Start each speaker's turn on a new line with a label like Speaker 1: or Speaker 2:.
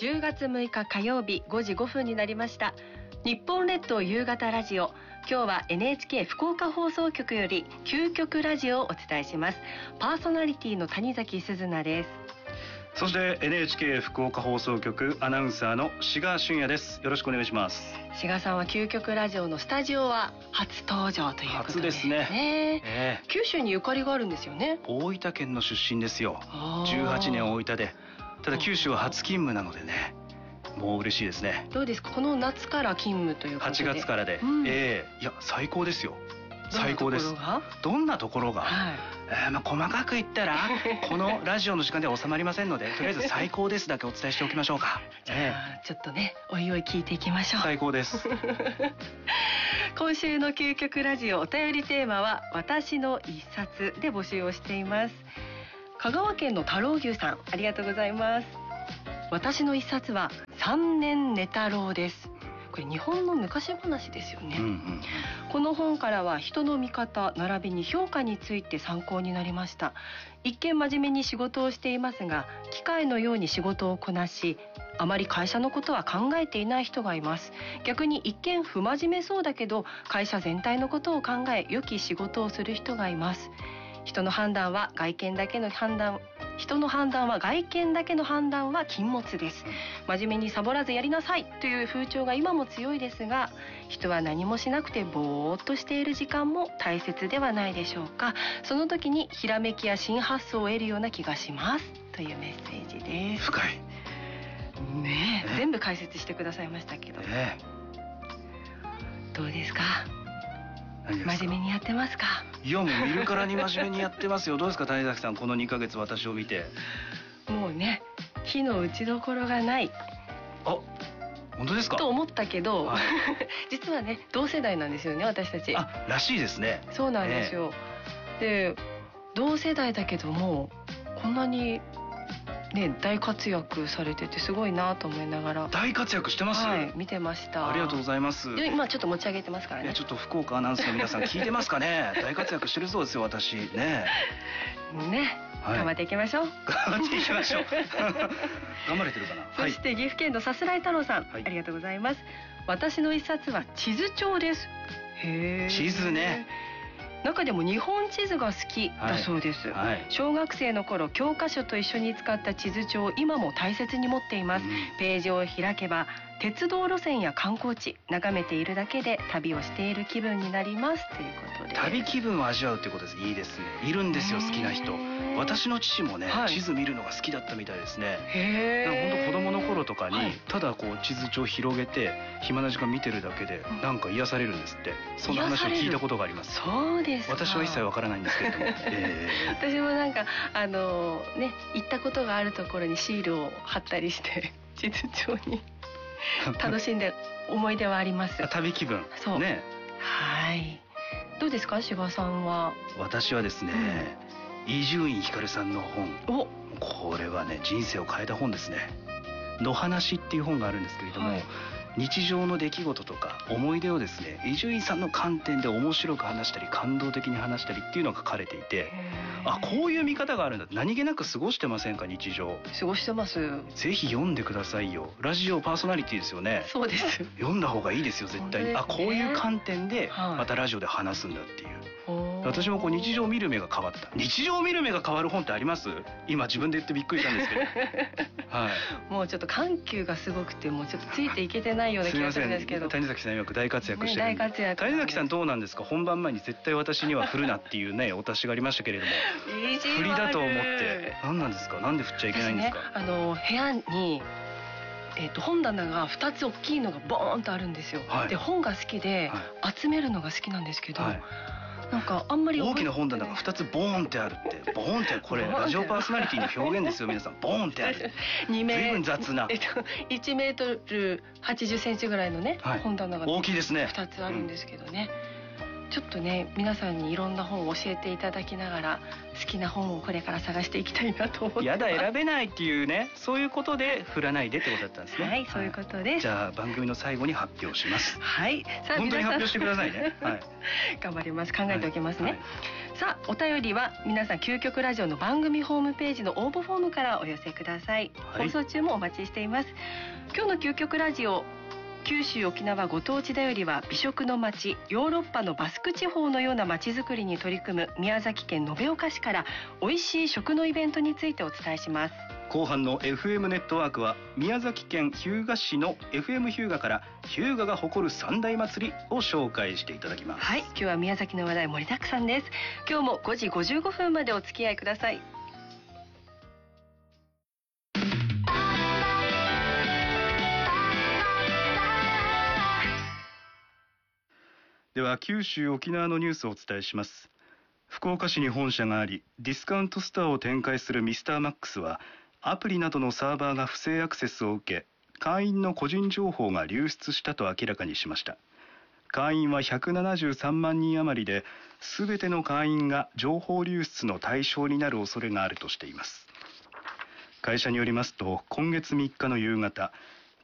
Speaker 1: 10月6日火曜日5時5分になりました。日本列島夕方ラジオ、今日は NHK 福岡放送局より究極ラジオをお伝えします。パーソナリティの谷崎すずなです。
Speaker 2: そして NHK 福岡放送局アナウンサーの志賀俊也です。よろしくお願いします。
Speaker 1: 志賀さんは究極ラジオのスタジオは初登場ということで、
Speaker 2: 初ですね。
Speaker 1: 九州にゆかりがあるんですよね。
Speaker 2: 大分県の出身ですよ。18年大分で、ただ九州は初勤務なのでね、もう嬉しいですね。
Speaker 1: どうですか、この夏から勤務ということで。
Speaker 2: 8月からで、いや最高ですよ。最高です。どんなところが、細かく言ったらこのラジオの時間では収まりませんので、とりあえず最高ですだけお伝えしておきましょうか。
Speaker 1: じゃあ、ちょっとね、おいおい聞いていきましょう。
Speaker 2: 最高です
Speaker 1: 今週の究極ラジオ、お便りテーマは私の一冊で募集をしています。香川県の太郎牛さん、ありがとうございます。私の一冊は三年寝太郎です。これ日本の昔話ですよね。この本からは人の見方並びに評価について参考になりました。一見真面目に仕事をしていますが、機械のように仕事をこなし、あまり会社のことは考えていない人がいます。逆に一見不真面目そうだけど、会社全体のことを考え良き仕事をする人がいます。人の判断は外見だけの判断は禁物です。真面目にサボらずやりなさいという風潮が今も強いですが、人は何もしなくてぼーっとしている時間も大切ではないでしょうか。その時にひらめきや新発想を得るような気がします、というメッセージです。
Speaker 2: 深い
Speaker 1: ね。全部解説してくださいましたけど、どうですか？真面目にやってますか？
Speaker 2: いや、もう見るからに真面目にやってますよ。どうですか谷崎さん、この2ヶ月私を見て。
Speaker 1: もうね、火の打ちどころがない。
Speaker 2: あ、本当ですか？
Speaker 1: と思ったけど、実はね、同世代なんですよね、私たち。
Speaker 2: らしいですね。
Speaker 1: そうなんですよ。で、同世代だけどもこんなにね、大活躍されててすごいなと思いながら。
Speaker 2: 大活躍してます。
Speaker 1: 見てました。
Speaker 2: ありがとうございます。
Speaker 1: で、今ちょっと持ち上げてますからね。
Speaker 2: ちょっと福岡アナウンサーの皆さん聞いてますかね。大活躍してるそうですよ、私ね。
Speaker 1: 頑張っていきましょう。
Speaker 2: 頑張っていきましょう。頑張れてるかな。
Speaker 1: そして岐阜県のさすらい太郎さん、ありがとうございます。私の一冊は地図帳です。
Speaker 2: 地図ね。
Speaker 1: 中でも日本地図が好きだそうです。小学生の頃、教科書と一緒に使った地図帳を今も大切に持っています。ページを開けば鉄道路線や観光地眺めているだけで旅をしている気分になりますということで。
Speaker 2: 旅気分を味わうということです。いいですね。いるんですよ、好きな人。私の父もね、地図見るのが好きだったみたいですね。本当子供の頃とかに、ただこう地図帳広げて暇な時間見てるだけでなんか癒されるんですって。そんな話を聞いたことがあります。
Speaker 1: そうですか。
Speaker 2: 私は一切わからないんですけれども。
Speaker 1: 私もなんか行ったことがあるところにシールを貼ったりして地図帳に楽しんで思い出はあります。
Speaker 2: 旅気分。そうね。
Speaker 1: どうですか、志賀さんは？
Speaker 2: 私はですね、伊集院光さんの本。これはね、人生を変えた本ですね。の話っていう本があるんですけれども、日常の出来事とか思い出をですね、伊集院さんの観点で面白く話したり感動的に話したりっていうのが書かれていて、こういう見方があるんだ。何気なく過ごしてませんか、日常。
Speaker 1: 過ごしてます。
Speaker 2: ぜひ読んでくださいよ。ラジオパーソナリティですよね。
Speaker 1: そうです。
Speaker 2: 読んだ方がいいですよ、絶対に。こういう観点でまたラジオで話すんだっていう。私もこう日常を見る目が変わった。日常を見る目が変わる本ってあります？今自分で言ってびっくりしたんですけど。
Speaker 1: もうちょっと緩急がすごくて、もうちょっとついていけてないような気がするんですけど。
Speaker 2: 谷崎さん曰く大活躍してる。谷崎さんどうなんですか？本番前に絶対私には振るなっていうね、お達しがありましたけれども。振りだと思って。何なんですか？なんで振っちゃいけないんですか？
Speaker 1: 部屋に本棚が2つ大きいのがボーンとあるんですよ。で、本が好きで集めるのが好きなんですけど、なんかあんまり
Speaker 2: 大きな本棚が2つボーンってあるって。ボーンって、これラジオパーソナリティの表現ですよ、皆さん。ボーンってある。随分雑な。
Speaker 1: 1メートル80センチぐらいのね、本棚が
Speaker 2: 大きいですね。
Speaker 1: 2つあるんですけどね。ちょっとね、皆さんにいろんな本を教えていただきながら、好きな本をこれから探していきたいなと思って。
Speaker 2: やだ、選べないっていうね、そういうことで振らないでってことだったんですね。
Speaker 1: そういうことです。
Speaker 2: じゃあ番組の最後に発表します。
Speaker 1: さあ、
Speaker 2: 本当に発表してくださいね。
Speaker 1: 頑張ります。考えておきますね。 さあ、お便りは皆さん究極ラジオの番組ホームページの応募フォームからお寄せください。放送中もお待ちしています。今日の究極ラジオ、九州沖縄ご当地だよりは美食の街、ヨーロッパのバスク地方のような街づくりに取り組む宮崎県延岡市から美味しい食のイベントについてお伝えします。
Speaker 2: 後半の FM ネットワークは宮崎県日向市の FM 日向から日向が誇る三大祭りを紹介していただきます。
Speaker 1: はい、今日は宮崎の話題盛りだくさんです。今日も5時55分までお付き合いください。
Speaker 2: では九州沖縄のニュースをお伝えします。福岡市に本社があり、ディスカウントストアを展開するミスターマックスはアプリなどのサーバーが不正アクセスを受け、会員の個人情報が流出したと明らかにしました。会員は173万人余りで、全ての会員が情報流出の対象になる恐れがあるとしています。会社によりますと、今月3日の夕方、